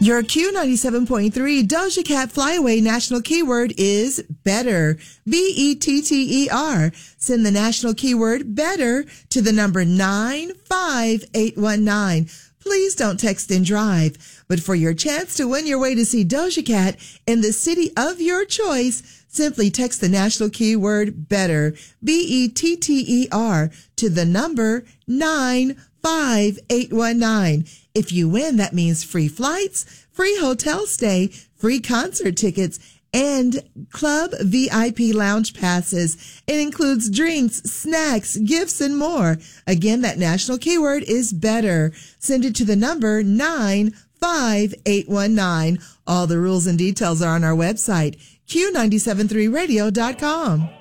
Your Q97.3 Doja Cat Flyaway national keyword is better. BETTER. Send the national keyword better to the number 95819. Please don't text and drive. But for your chance to win your way to see Doja Cat in the city of your choice, simply text the national keyword better, BETTER, to the number 95819. If you win, that means free flights, free hotel stay, free concert tickets, and club VIP lounge passes. It includes drinks, snacks, gifts, and more. Again, that national keyword is better. Send it to the number 95819. All the rules and details are on our website, Q973radio.com.